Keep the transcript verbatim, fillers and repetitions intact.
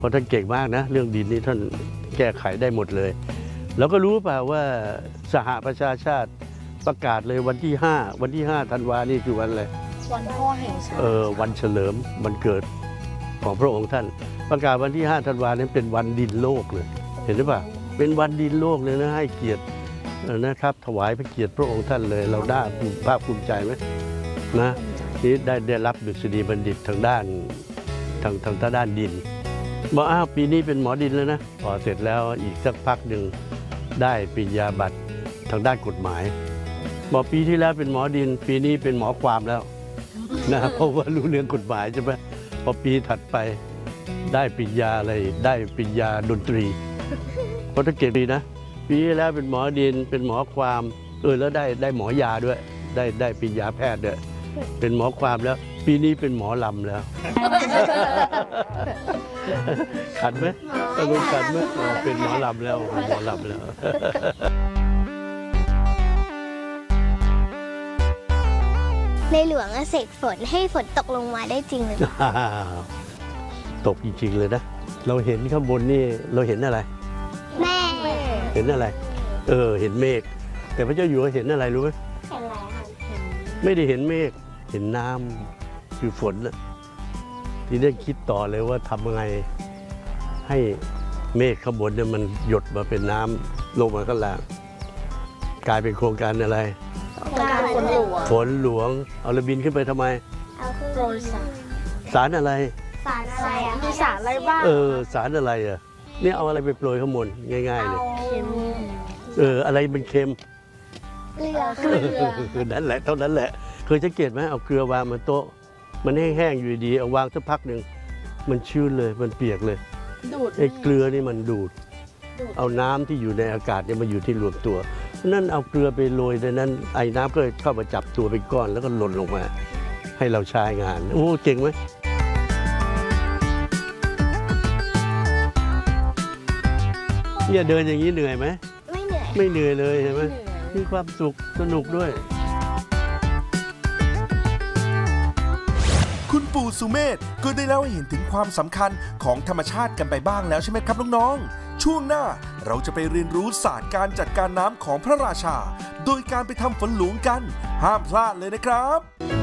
เพราะท่านเก่งมากนะเรื่องดินนี้ท่านแก้ไขได้หมดเลยแล้วก็รู้เปล่าว่าสหประชาชาติประกาศเลยวันที่ห้าวันที่ห้าธันวานี่คือวันอะไรวันพ่อแห่งชาติเออวันเฉลิมวันเกิดของพระองค์ท่านประกาศวันที่ห้าธันวานั้นเป็นวันดินโลกเลยเห็นหรือเปล่าเป็นวันดินโลกเลยนะให้เกียรตินะครับถวายพระเกียรติพระองค์ท่านเลยเราได้ภาคภูมิใจไหมนะนี่ได้ได้รับดุษฎีบัณฑิตทางด้านทางทางด้านดินบอกอ้าวปีนี้เป็นหมอดินแล้วนะพอเสร็จแล้วอีกสักพักหนึ่งได้ปริญญาบัตรทางด้านกฎหมายบอกปีที่แล้วเป็นหมอดินปีนี้เป็นหมอความแล้วนะเพราะว่ารู้เรื่องกฎหมายใช่ไหมพอปีถัดไปได้ปริญญาอะไรได้ปริญญาดนตรีเพราะถ้าเก่งดีนะปีที่แล้วเป็นหมอดินเป็นหมอความเออแล้วได้ได้หมอยาด้วยได้ได้ปริญญาแพทย์ด้วยเป็นหมอความแล้วปีนี้เป็นหมอลำแล้วขัดไหมต้องขัดไหมเป็นหมอลำแล้วหมอลำแล้วในหลวงเสกฝนให้ฝนตกลงมาได้จริงเลยตกจริงๆเลยนะเราเห็นข้างบนนี่เราเห็นอะไรแม่เห็นอะไรเออเห็นเมฆแต่พระเจ้าอยู่หัวเห็นอะไรรู้ไหมเห็นอะไรคะไม่ได้เห็นเมฆเห็นน้ำคือฝนนะทีนี้คิดต่อเลยว่าทำยังไงให้เมฆข้างบนเนี่ยมันหยดมาเป็นน้ำลงมาข้างล่างกลายเป็นโครงการอะไรการฝนหลวงฝนหลวงเอาระบินขึ้นไปทำไมเอาขึ้นโปรยสารสารอะไรสารอะไรอ่ะมีสารอะไรบ้างเออสารอะไรอ่ะนี่เอาอะไรไปโปรยข้างบนง่ายๆเลยเค็มเอออะไรเป็นเค็มเกลือเกลือนั่นแหละเท่านั้นแหละเคยสังเกตไหมเอาเกลือวางบนโต๊ะมันแห้งๆอยู่ดีเอาวางสักพักหนึ่งมันชื้นเลยมันเปียกเลยดูดไอ้เกลือนี่มันดูดเอาน้ำที่อยู่ในอากาศเนี่ยมาอยู่ที่รวมตัวนั่นเอาเกลือไปโรยในนั้นไอ้น้ำก็เข้ามาจับตัวเป็นก้อนแล้วก็หล่นลงมาให้เราใช้งานโอ้เก่งไหมเนี่ยเดินอย่างนี้เหนื่อยไหมไม่เหนื่อยไม่เหนื่อยเลยเห็นไหมมีความสุขสนุกด้วยคุณปู่สุเมธก็ได้เล่าให้เห็นถึงความสำคัญของธรรมชาติกันไปบ้างแล้วใช่ไหมครับน้องๆช่วงหน้าเราจะไปเรียนรู้ศาสตร์การจัดการน้ำของพระราชาโดยการไปทำฝนหลวงกันห้ามพลาดเลยนะครับ